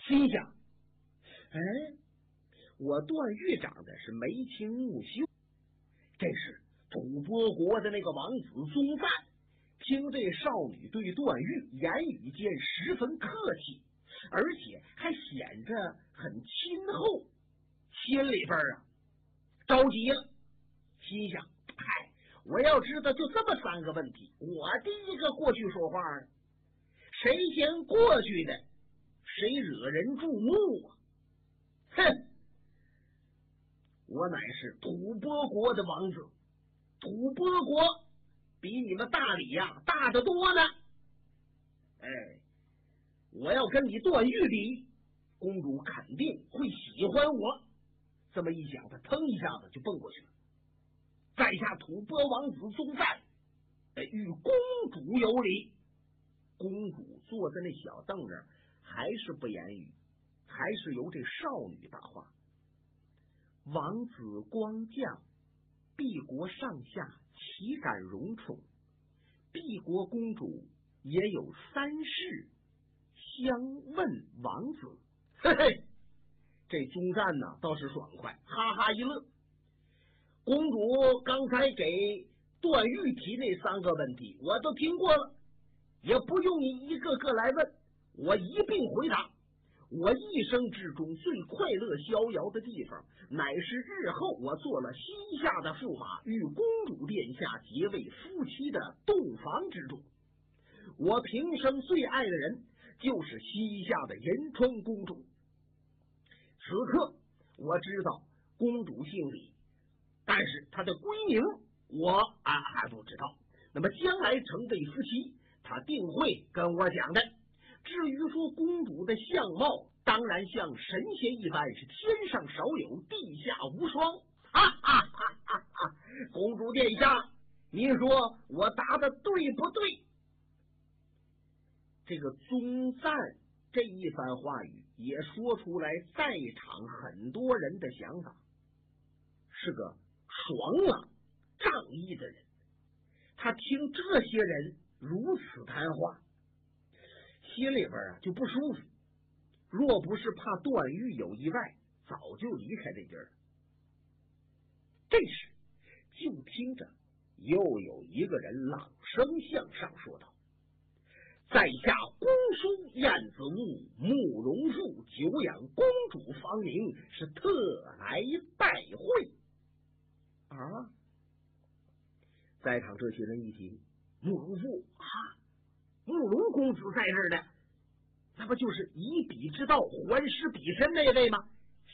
心想，哎，我段誉长得是眉清目秀，这是吐蕃国的那个王子宗赞。听这少女对段誉言语间十分客气，而且还显着很亲厚，心里边着急了，心想，嗨，我要知道就这么三个问题，我第一个过去说话呢，谁先过去的，谁惹人注目啊？哼，我乃是吐蕃国的王子，吐蕃国比你们大理大得多呢。哎，我要跟你段誉比，公主肯定会喜欢我。这么一想，他腾一下子就蹦过去了。在下吐蕃王子宗赞，与公主有礼。公主坐在那小凳上，还是不言语，还是由这少女搭话。王子光降，敝国上下岂敢荣宠？敝国公主也有三事相问王子。嘿嘿，这宗赞呢倒是爽快，哈哈一乐。公主刚才给段誉提那三个问题我都听过了，也不用你一个个来问，我一并回答。我一生之中最快乐逍遥的地方，乃是日后我做了西夏的驸马，与公主殿下结为夫妻的洞房之中。我平生最爱的人就是西夏的仁川公主。此刻我知道公主姓李，但是她的闺名我还不知道。那么将来成为夫妻，她定会跟我讲的。至于说公主的相貌，当然像神仙一般，是天上少有，地下无双。哈哈哈哈哈！公主殿下，您说我答的对不对？这个宗赞这一番话语也说出来在场很多人的想法，是个爽朗仗义的人。他听这些人如此谈话，心里边就不舒服。若不是怕段誉有意外，早就离开这地儿了。这时就听着又有一个人朗声向上说道：在下公叔燕子木慕容复，久仰公主芳名，是特来拜会。在场这些人一听，慕容复慕容公子在这儿呢，那不就是以彼之道还施彼身那位吗？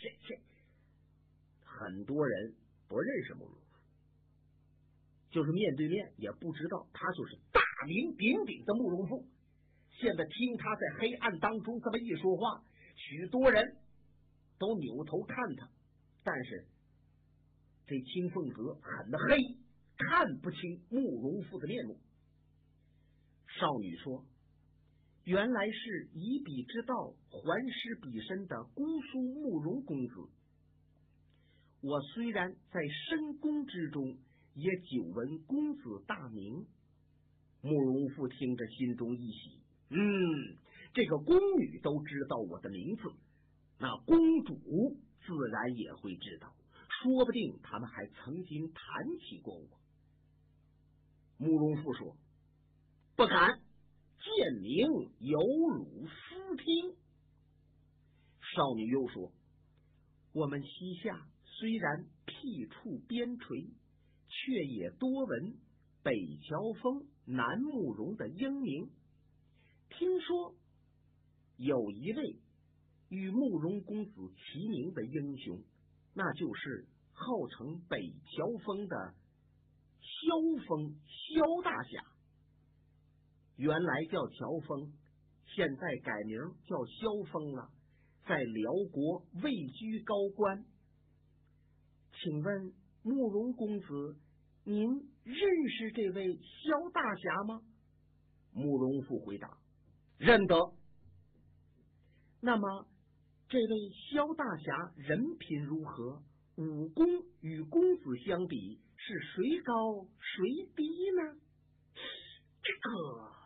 很多人不认识慕容复，就是面对面也不知道他就是大名鼎鼎的慕容复。现在听他在黑暗当中这么一说话，许多人都扭头看他，但是这青凤阁很黑，看不清慕容复的面目。少女说：原来是以彼之道还施彼身的姑苏慕容公子。我虽然在深宫之中，也久闻公子大名。慕容复听着心中一喜，这个宫女都知道我的名字，那公主自然也会知道，说不定他们还曾经谈起过我。慕容复说：不敢，贱名有辱私听。少女又说：我们西夏虽然僻处边陲，却也多闻北乔峰、南慕容的英名。听说有一位与慕容公子齐名的英雄，那就是号称北乔峰的萧峰，萧大侠。原来叫乔峰，现在改名叫萧峰了，在辽国位居高官。请问慕容公子，您认识这位萧大侠吗？慕容复回答：认得。那么这位萧大侠人品如何？武功与公子相比，是谁高谁低呢？这个